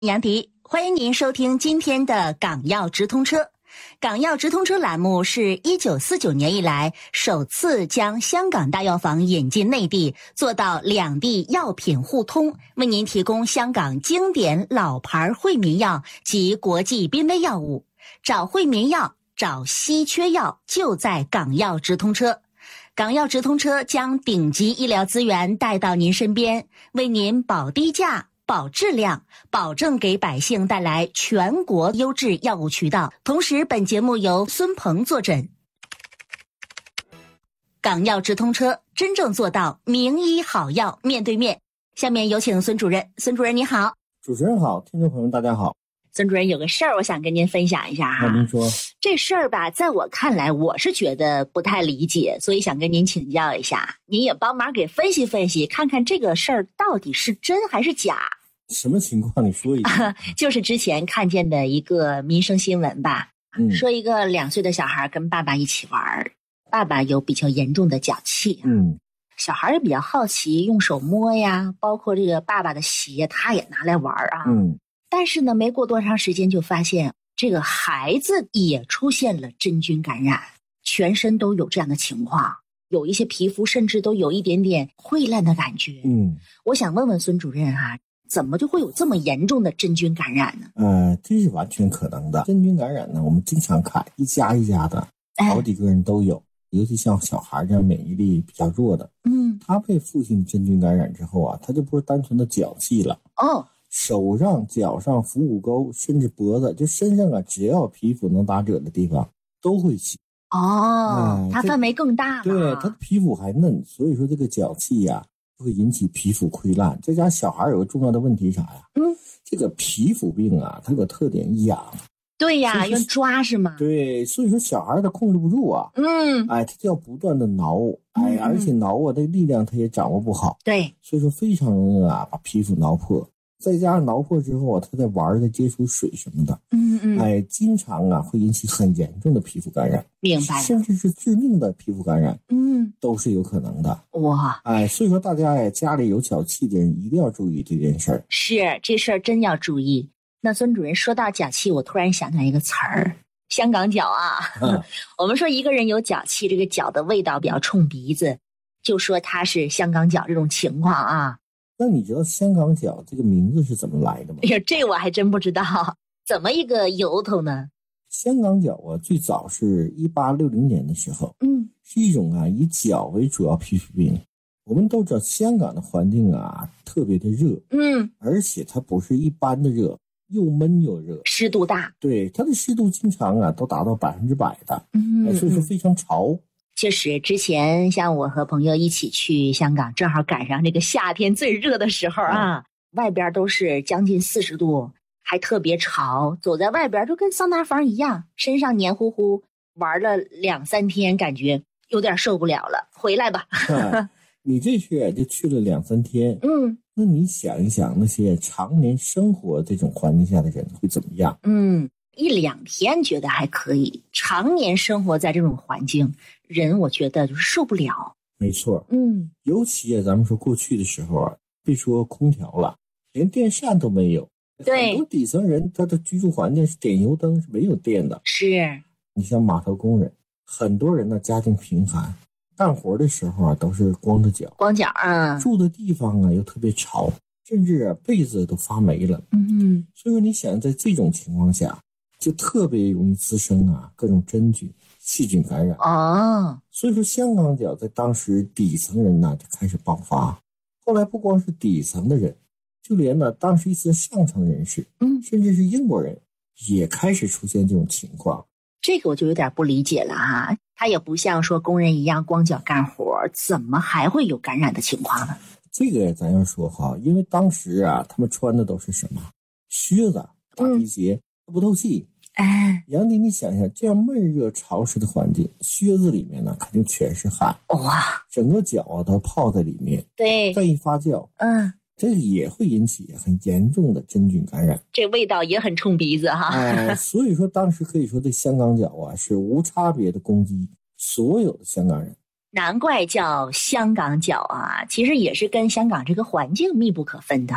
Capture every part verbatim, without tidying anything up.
杨迪，欢迎您收听今天的港药直通车。港药直通车栏目是一九四九年以来首次将香港大药房引进内地，做到两地药品互通，为您提供香港经典老牌惠民药及国际濒危药物。找惠民药，找稀缺药，就在港药直通车。港药直通车将顶级医疗资源带到您身边，为您保低价保质量，保证给百姓带来全国优质药物渠道。同时，本节目由孙鹏坐诊。港药直通车真正做到名医好药面对面。下面有请孙主任。孙主任你好。 主持人好，听众朋友大家好。 孙主任有个事儿我想跟您分享一下哈。 那您说。 这事儿吧，在我看来我是觉得不太理解，所以想跟您请教一下，您也帮忙给分析分析，看看这个事儿到底是真还是假。 什么情况你说一下。 就是之前看见的一个民生新闻吧，嗯、说一个两岁的小孩跟爸爸一起玩，爸爸有比较严重的脚气，嗯，小孩也比较好奇，用手摸呀，包括这个爸爸的鞋他也拿来玩啊，嗯，但是呢没过多长时间就发现这个孩子也出现了真菌感染，全身都有这样的情况，有一些皮肤甚至都有一点点溃烂的感觉，嗯，我想问问孙主任哈、啊，怎么就会有这么严重的真菌感染呢？ 呃，这是完全可能的。真菌感染呢，我们经常看一家一家的，好几个人都有，哎、尤其像小孩这样免疫力比较弱的，嗯，他被父亲真菌感染之后啊，他就不是单纯的脚气了，哦，手上、脚上、腹股沟，甚至脖子，就身上啊，只要皮肤能打褶的地方都会起。 哦，它范围更大了。 对，他的皮肤还嫩，所以说这个脚气呀、啊。会引起皮肤溃烂。这家小孩有个重要的问题啥呀？嗯，这个皮肤病啊，它有个特点痒。 对呀，要抓是吗？ 对，所以说小孩他控制不住啊。嗯，哎，他就要不断的挠，哎，而且挠啊，这力量他也掌握不好。 对， 所以说非常容易啊把皮肤挠破。再加上挠破之后啊，他在玩在接触水什么的，嗯嗯，哎，经常啊会引起很严重的皮肤感染， 明白， 甚至是致命的皮肤感染，嗯，都是有可能的。哇，哎，所以说大家哎家里有脚气的人一定要注意这件事儿。 是，这事儿真要注意。那孙主任说到脚气，我突然想起来一个词儿，香港脚啊。嗯、我们说一个人有脚气，这个脚的味道比较冲鼻子，就说他是香港脚这种情况啊。 那你知道香港脚这个名字是怎么来的吗？ 哎呀，这我还真不知道，怎么一个由头呢？ 香港脚啊，最早是一八六零年的时候，嗯，是一种啊以脚为主要皮肤病。我们都知道香港的环境啊特别的热，嗯，而且它不是一般的热，又闷又热， 湿度大， 对，它的湿度经常啊都达到百分之百的，嗯，所以说非常潮。 确实，之前像我和朋友一起去香港，正好赶上这个夏天最热的时候啊，嗯、外边都是将近四十度，还特别潮，走在外边就跟桑拿房一样，身上黏糊糊，玩了两三天，感觉有点受不了了，回来吧。 啊、你这去就去了两三天，嗯，那你想一想，那些常年生活这种环境下的人会怎么样？ 嗯。一两天觉得还可以，常年生活在这种环境，人我觉得就是受不了。 没错，嗯，尤其啊，咱们说过去的时候啊，别说空调了，连电扇都没有。 对， 很多底层人他的居住环境是点油灯，是没有电的。 是， 你像码头工人，很多人呢家境贫寒，干活的时候啊都是光着脚， 光脚啊， 住的地方啊又特别潮，甚至啊被子都发霉了。嗯嗯，所以说你想在这种情况下。就特别容易滋生啊各种真菌、细菌感染啊，所以说香港脚在当时底层人呢就开始爆发，后来不光是底层的人，就连呢当时一些上层人士，嗯，甚至是英国人也开始出现这种情况。 这个我就有点不理解了哈，他也不像说工人一样光脚干活，怎么还会有感染的情况呢？ 这个咱要说哈，因为当时啊他们穿的都是什么靴子、大皮鞋，嗯、不透气。哎，杨迪，你想想，这样闷热潮湿的环境，靴子里面呢肯定全是汗，哇，整个脚啊都泡在里面， 对， 再一发酵，嗯，这个也会引起很严重的真菌感染， 这味道也很冲鼻子哈。 哎，所以说当时可以说这香港脚啊是无差别的攻击所有的香港人。 难怪叫香港脚啊，其实也是跟香港这个环境密不可分的。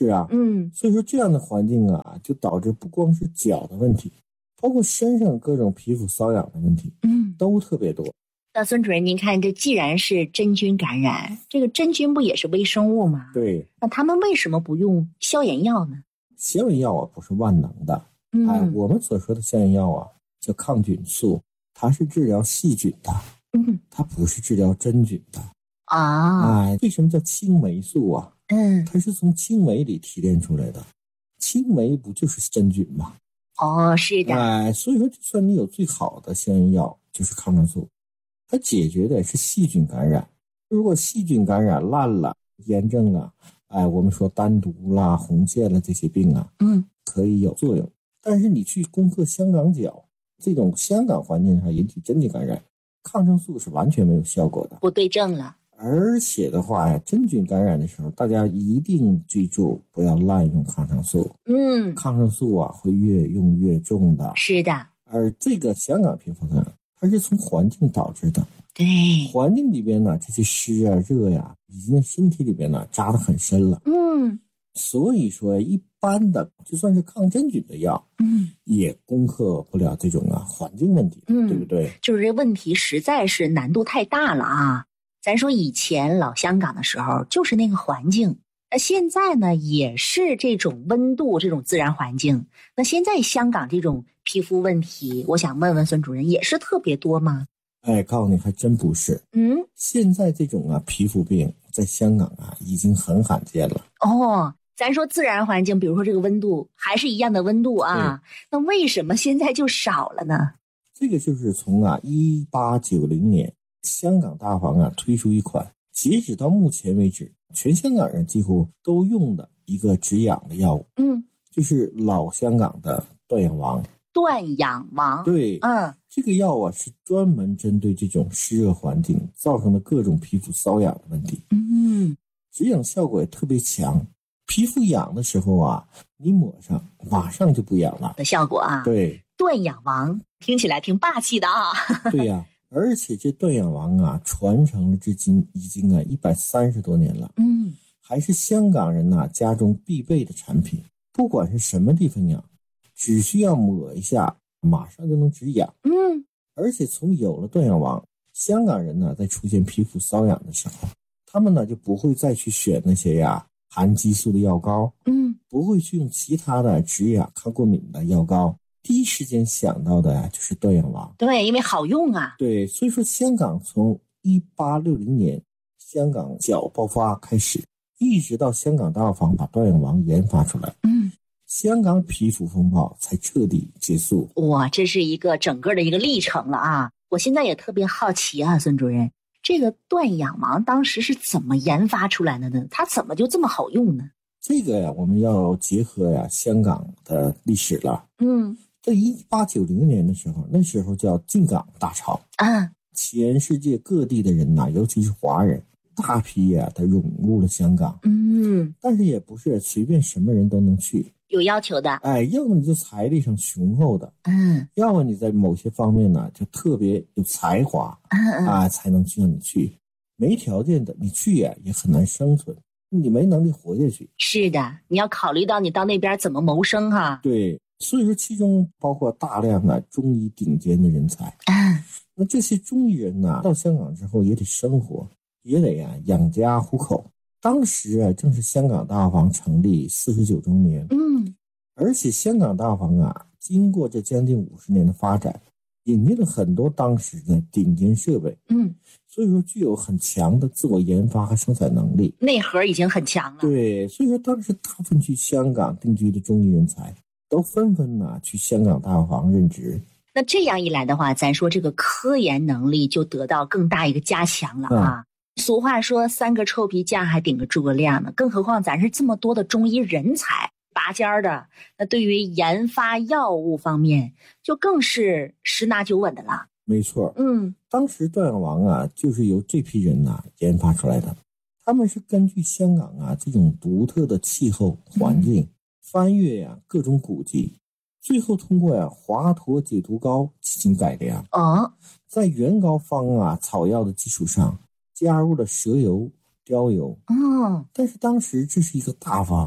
是啊，嗯，所以说这样的环境啊，就导致不光是脚的问题，包括身上各种皮肤瘙痒的问题，嗯，都特别多。 那孙主任，您看，这既然是真菌感染，这个真菌不也是微生物吗？ 对。 那他们为什么不用消炎药呢？ 消炎药啊，不是万能的。嗯，哎，我们所说的消炎药啊，叫抗菌素，它是治疗细菌的，嗯，它不是治疗真菌的。啊，哎，为什么叫青霉素啊？嗯，它是从青霉里提炼出来的，青霉不就是真菌吗？ 哦，是的。 哎，所以说，就算你有最好的消炎药，就是抗生素。它解决的是细菌感染，如果细菌感染烂了、炎症了，哎，我们说丹毒啦、红线了这些病啊，嗯，可以有作用。但是你去攻克香港脚这种香港环境上引起真菌感染，抗生素是完全没有效果的， 不对症了。 而且的话呀，真菌感染的时候，大家一定记住不要滥用抗生素。嗯，抗生素啊会越用越重的。 是的。 而这个香港皮肤呢，它是从环境导致的。 对， 环境里边呢，这些湿啊、热呀，已经身体里边呢扎得很深了。嗯，所以说一般的就算是抗真菌的药，嗯，也攻克不了这种啊环境问题，嗯，对不对？ 就是这问题实在是难度太大了啊！咱说以前老香港的时候，就是那个环境。那现在呢，也是这种温度，这种自然环境。那现在香港这种皮肤问题，我想问问孙主任，也是特别多吗？ 哎，告诉你还真不是。嗯，现在这种啊皮肤病在香港啊已经很罕见了。 哦，咱说自然环境，比如说这个温度还是一样的温度啊，那为什么现在就少了呢？ 这个就是从啊一八九零年香港大房啊推出一款，截止到目前为止，全香港人几乎都用的一个止痒的药物。嗯，就是老香港的断氧王。 断氧王。 对，嗯，这个药啊是专门针对这种湿热环境造成的各种皮肤瘙痒的问题。嗯，止痒效果也特别强，皮肤痒的时候啊，你抹上马上就不痒了的效果啊。 对， 断氧王听起来挺霸气的啊。 对呀、啊，而且这断氧王啊，传承了至今已经啊一百三十多年了。嗯，还是香港人呐、啊、家中必备的产品，不管是什么地方痒，只需要抹一下，马上就能止痒。嗯，而且从有了断氧王，香港人呢在出现皮肤瘙痒的时候，他们呢就不会再去选那些呀含激素的药膏，嗯，不会去用其他的止痒抗过敏的药膏，第一时间想到的就是断氧王。 对，因为好用啊。 对，所以说香港从一八六零年香港脚爆发开始，一直到香港大药房把断氧王研发出来，嗯，香港皮肤风暴才彻底结束。 哇，这是一个整个的一个历程了啊！我现在也特别好奇啊，孙主任，这个断氧王当时是怎么研发出来的呢？它怎么就这么好用呢？ 这个呀，我们要结合呀香港的历史了。嗯，在一八九零年的时候，那时候叫进港大潮啊，全世界各地的人呐、啊，尤其是华人，大批呀的涌入了香港。嗯，但是也不是随便什么人都能去， 有要求的。 哎，要么你就财力上雄厚的，嗯，要么你在某些方面呢就特别有才华，嗯嗯啊，才能让你去。没条件的，你去呀、啊、也很难生存，你没能力活下去。 是的，你要考虑到你到那边怎么谋生哈、啊。 对，所以说其中包括大量的中医顶尖的人才。嗯，那这些中医人呢，到香港之后也得生活，也得呀、啊、养家糊口。当时啊，正是香港大药房成立四十九周年。嗯，而且香港大药房啊，经过这将近五十年的发展，引进了很多当时的顶尖设备。嗯，所以说具有很强的自我研发和生产能力， 内核已经很强了。 对，所以说当时大部分去香港定居的中医人才，都纷纷呢、啊、去香港大药房任职。 那这样一来的话，咱说这个科研能力就得到更大一个加强了啊。嗯，俗话说三个臭皮匠还顶个诸葛亮呢，更何况咱是这么多的中医人才拔尖的，那对于研发药物方面就更是十拿九稳的了。 没错，嗯，当时断氧王啊就是由这批人呐、啊、研发出来的，他们是根据香港啊这种独特的气候环境，嗯、翻阅呀、啊、各种古籍，最后通过呀、啊、华佗解毒膏进行改良。哦，在原膏方啊草药的基础上，加入了蛇油、貂油。嗯，但是当时这是一个大方，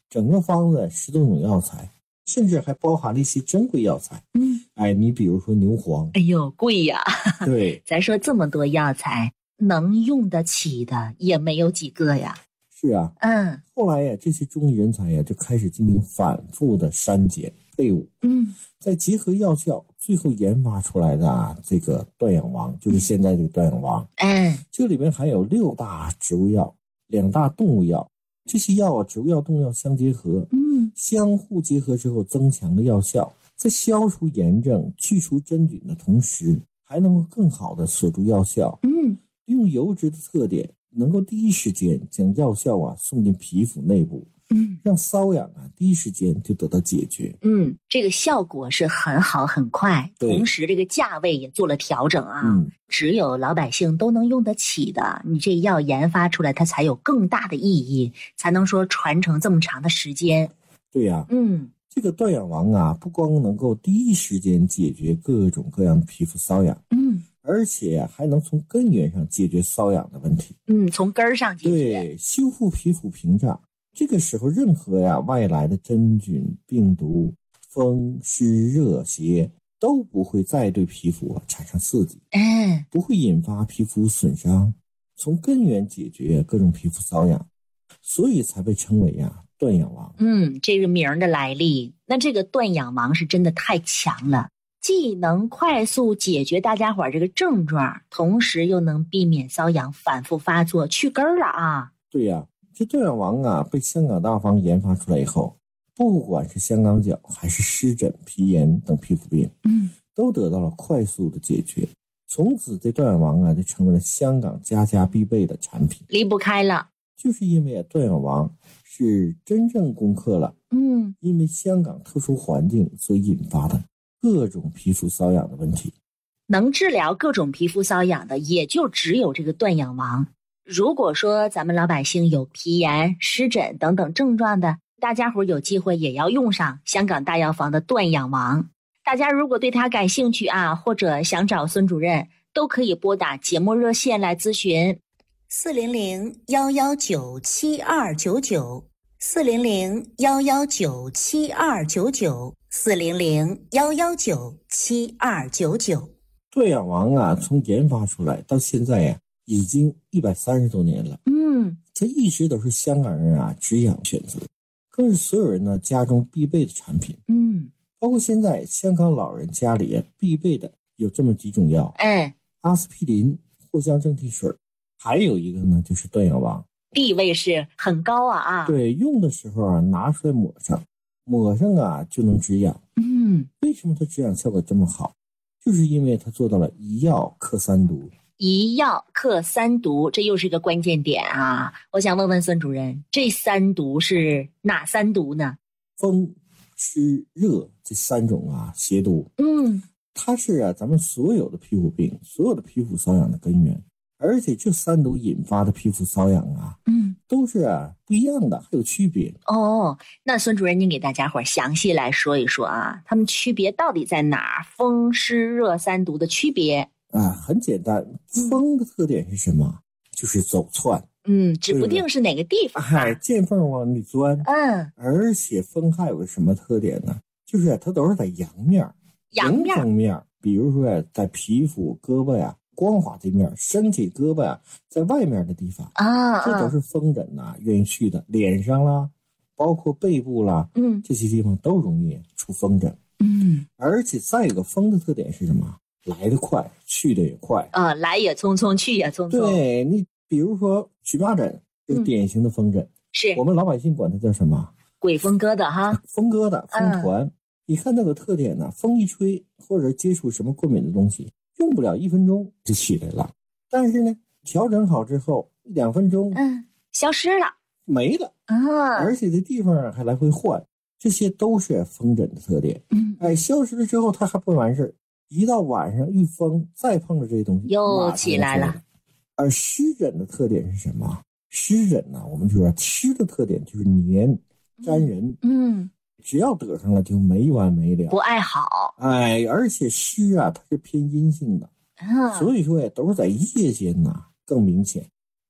整个方子十多种药材，甚至还包含了一些珍贵药材。嗯，哎，你比如说牛黄， 哎呦，贵呀！ 对， 咱说这么多药材，能用得起的也没有几个呀。 是啊，嗯，后来呀，这些中医人才呀就开始进行反复的删减配伍，嗯，再结合药效，最后研发出来的啊，这个断氧王，就是现在这个断氧王。嗯，这里面含有六大植物药，两大动物药，这些药啊，植物药、动物药相结合，嗯，相互结合之后增强了药效，在消除炎症、去除真菌的同时，还能够更好的锁住药效。嗯，利用油脂的特点，能够第一时间将药效啊送进皮肤内部，嗯，让瘙痒啊第一时间就得到解决。嗯， 这个效果是很好很快，同时这个价位也做了调整啊。嗯，只有老百姓都能用得起的，你这药研发出来，它才有更大的意义，才能说传承这么长的时间。 对呀、啊，嗯，这个断氧王啊，不光能够第一时间解决各种各样的皮肤瘙痒，嗯。而且还能从根源上解决瘙痒的问题。 嗯，从根儿上解决。 对，修复皮肤屏障。这个时候，任何呀外来的真菌、病毒、风湿热邪都不会再对皮肤、啊、产生刺激，嗯，不会引发皮肤损伤，从根源解决各种皮肤瘙痒，所以才被称为呀断氧王。 嗯，这个名的来历，那这个断氧王是真的太强了。既能快速解决大家伙这个症状，同时又能避免瘙痒反复发作，去根儿了啊！ 对呀、啊，这断氧王啊，被香港大药房研发出来以后，不管是香港脚还是湿疹、皮炎等皮肤病，嗯，都得到了快速的解决。从此，这断氧王啊，就成为了香港家家必备的产品， 离不开了。 就是因为断氧王是真正攻克了，嗯，因为香港特殊环境所引发的各种皮肤瘙痒的问题。 能治疗各种皮肤瘙痒的也就只有这个断氧王。如果说咱们老百姓有皮炎、湿疹等等症状的，大家伙有机会也要用上香港大药房的断氧王。大家如果对它感兴趣啊，或者想找孙主任，都可以拨打节目热线来咨询四零零幺幺九七二九九四零零幺幺九七二九九四零零幺幺九七二九九。 断氧王啊，从研发出来到现在呀、啊，已经一百三十多年了。嗯，它一直都是香港人啊止痒选择，更是所有人呢家中必备的产品。嗯，包括现在香港老人家里必备的有这么几种药，哎，阿司匹林、藿香正气水，还有一个呢就是断氧王， 地位是很高啊啊！ 对，用的时候啊拿出来抹上，抹上啊就能止痒。嗯，为什么它止痒效果这么好？就是因为它做到了一药克三毒。 一药克三毒，这又是个关键点啊！我想问问孙主任，这三毒是哪三毒呢？ 风、湿、热这三种啊邪毒。嗯，它是啊咱们所有的皮肤病、所有的皮肤瘙痒的根源。而且这三毒引发的皮肤瘙痒啊，嗯，都是啊不一样的，还有区别。 哦，那孙主任您给大家伙详细来说一说啊，它们区别到底在哪儿？风湿热三毒的区别啊，很简单，风的特点是什么？就是走窜， 嗯，指不定是哪个地方， 哎，见缝往里钻，嗯，而且风还有个什么特点呢？就是、啊、它都是在阳面， 阳面方面，比如说、啊、在皮肤、胳膊呀、啊。光滑这面，身体胳膊啊，在外面的地方啊，这都是风疹呐、啊，愿意去的。脸上啦，包括背部啦，嗯，这些地方都容易出风疹。嗯，而且再有个风的特点是什么？来得快，去得也快啊，来也匆匆，去也匆匆。 对，你比如说荨麻疹，就是典型的风疹，嗯、 是我们老百姓管它叫什么？ 鬼风疙瘩哈， 风疙瘩、风团。嗯、你看那个特点呢，风一吹，或者接触什么过敏的东西。用不了一分钟就起来了，但是呢，调整好之后一两分钟， 嗯，消失了， 没了啊！而且这地方还来回换，这些都是风疹的特点。嗯，哎，消失了之后它还不完事儿，一到晚上遇风，再碰着这些东西又起来了。 而湿疹的特点是什么？湿疹呢，我们就说湿的特点就是黏粘人。嗯。只要得上了就没完没了， 不爱好。 哎，而且湿啊，它是偏阴性的，啊、所以说呀，都是在夜间呐、啊、更明显。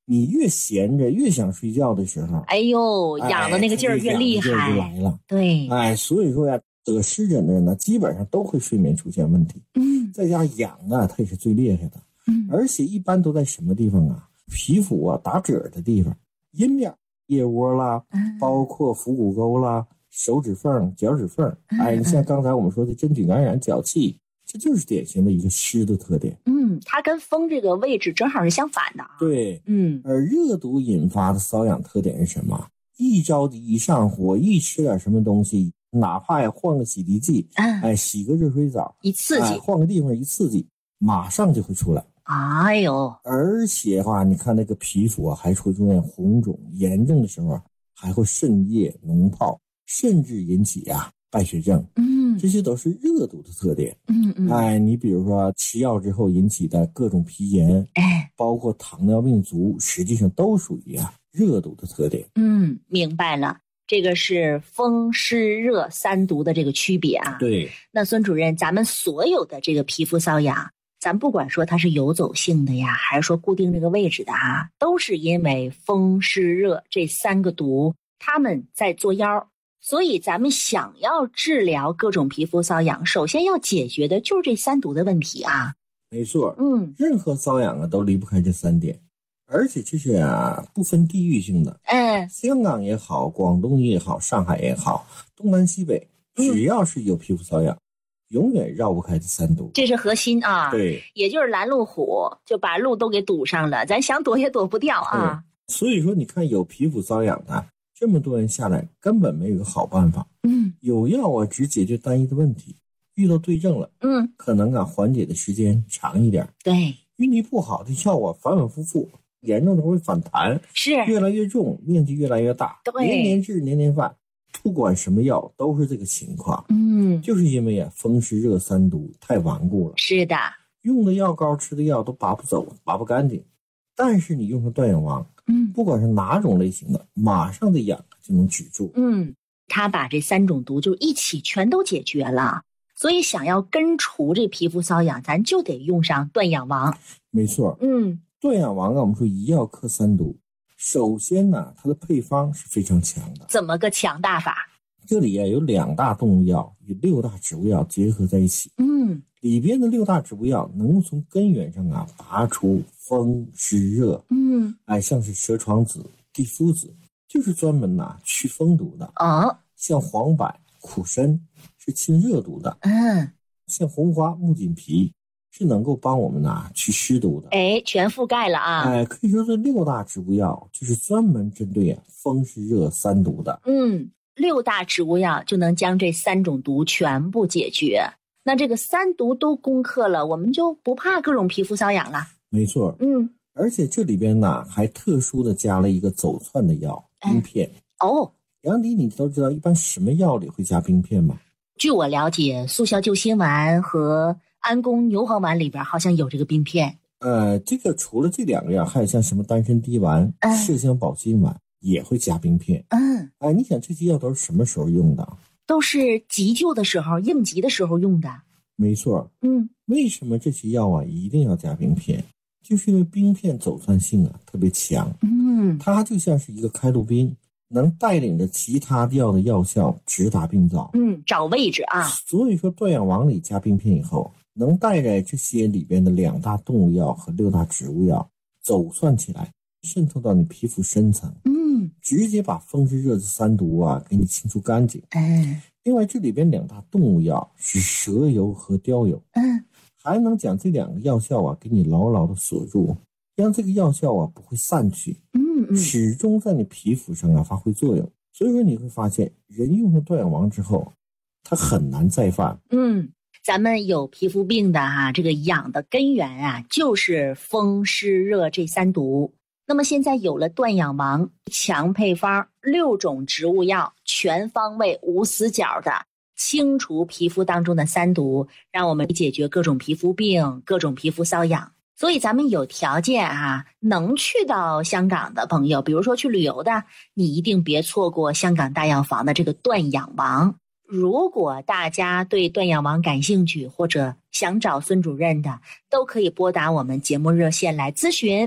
你越闲着越想睡觉的时候， 哎呦，痒的那个劲儿越厉害， 哎、就来了。 对， 哎，所以说呀，得湿疹的人呢，基本上都会睡眠出现问题。 嗯， 再加上痒啊，它也是最厉害的。 嗯，而且一般都在什么地方啊？皮肤啊打褶的地方，阴面、腋窝啦，嗯、包括腹股沟啦、手指缝、脚趾缝。嗯、哎，你像刚才我们说的真菌感染、脚气。这就是典型的一个湿的特点。 嗯，它跟风这个位置正好是相反的。 对， 嗯。 而热毒引发的瘙痒特点是什么？一着急一上火，一吃点什么东西，哪怕呀换个洗涤剂，嗯、哎，洗个热水澡， 一刺激， 哎、换个地方一刺激，马上就会出来。 哎呦， 而且话，你看那个皮肤啊，还会出现红肿，严重的时候还会渗液、脓疱，甚至引起啊败血症。嗯。这些都是热毒的特点。 嗯嗯， 哎，你比如说吃药之后引起的各种皮炎，哎，包括糖尿病足，实际上都属于啊热毒的特点。 嗯，明白了，这个是风湿热三毒的这个区别啊。 对。 那孙主任，咱们所有的这个皮肤瘙痒，咱不管说它是游走性的呀，还是说固定这个位置的啊，都是因为风湿热这三个毒，它们在作妖。所以咱们想要治疗各种皮肤瘙痒，首先要解决的就是这三毒的问题啊。 没错， 嗯， 任何瘙痒啊都离不开这三点，而且这是啊不分地域性的。 嗯， 香港也好，广东也好，上海也好，东南西北，只要是有皮肤瘙痒，嗯、永远绕不开这三毒。 这是核心啊。 对， 也就是拦路虎，就把路都给堵上了，咱想躲也躲不掉啊。 所以说，你看有皮肤瘙痒的。这么多年下来，根本没有一个好办法。嗯，有药啊，只解决单一的问题。遇到对症了，嗯，可能啊缓解的时间长一点。 对， 运气不好的药啊，反反复复，严重的会反弹， 是越来越重，面积越来越大， 对， 年年治年年犯。不管什么药都是这个情况。 嗯， 就是因为啊风湿热三毒太顽固了。 是的， 用的药膏、吃的药都拔不走，拔不干净。但是你用上断痒王。嗯，不管是哪种类型的，马上的痒就能止住。 嗯，他把这三种毒就一起全都解决了。所以想要根除这皮肤瘙痒，咱就得用上断痒王。 没错， 嗯， 断痒王啊，我们说一药克三毒。首先呢，它的配方是非常强的。 怎么个强大法？ 这里啊有两大动物药与六大植物药结合在一起。嗯，里边的六大植物药能够从根源上啊拔除风湿热。嗯，哎，像是蛇床子、地肤子，就是专门呐、啊、祛风毒的。 哦， 像黄柏、苦参是清热毒的。 嗯， 像红花、木槿皮是能够帮我们呐、啊、祛湿毒的。 哎，全覆盖了啊！ 哎，可以说这六大植物药就是专门针对啊风湿热三毒的。 嗯，六大植物药就能将这三种毒全部解决。那这个三毒都攻克了，我们就不怕各种皮肤瘙痒了。 没错， 嗯， 而且这里边呢还特殊的加了一个走窜的药，冰片。 哎、哦， 杨迪，你都知道一般什么药里会加冰片吗？ 据我了解，速效救心丸和安宫牛黄丸里边好像有这个冰片。 呃，这个除了这两个药，还有像什么丹参滴丸、嗯、麝香保心丸也会加冰片。嗯，哎，你想这些药都是什么时候用的？ 都是急救的时候、应急的时候用的。 没错。 嗯， 为什么这些药啊一定要加冰片？就是因为冰片走窜性啊特别强。嗯，它就像是一个开路兵，能带领着其他药的药效直达病灶。 嗯，找位置啊。 所以说断痒王里加冰片以后，能带着这些里边的两大动物药和六大植物药走窜起来，渗透到你皮肤深层。嗯，直接把风湿热的三毒啊给你清除干净。 嗯， 另外这里边两大动物药是蛇油和貂油。嗯，还能将这两个药效啊给你牢牢的锁住，让这个药效啊不会散去。嗯嗯，始终在你皮肤上啊发挥作用。所以说你会发现，人用上断痒王之后，它很难再犯。 嗯，咱们有皮肤病的哈、啊，这个痒的根源啊就是风湿热这三毒。那么现在有了断痒王强配方，六种植物药，全方位无死角的清除皮肤当中的三毒，让我们解决各种皮肤病、各种皮肤瘙痒。所以咱们有条件啊，能去到香港的朋友，比如说去旅游的，你一定别错过香港大药房的这个断痒王。如果大家对断痒王感兴趣，或者想找孙主任的，都可以拨打我们节目热线来咨询。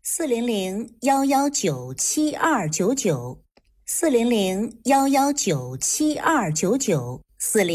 四零零幺幺九七二九九，四零零幺幺九七二九九，四零。